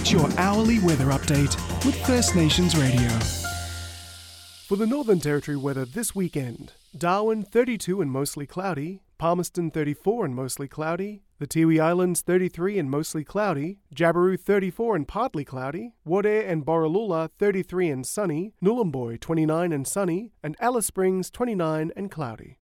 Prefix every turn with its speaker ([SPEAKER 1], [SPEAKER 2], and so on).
[SPEAKER 1] Get your hourly weather update with First Nations Radio. For the Northern Territory weather this weekend, Darwin 32 and mostly cloudy, Palmerston 34 and mostly cloudy, the Tiwi Islands 33 and mostly cloudy, Jabiru 34 and partly cloudy, Wodare and Borroloola 33 and sunny, Nhulunbuy 29 and sunny, and Alice Springs 29 and cloudy.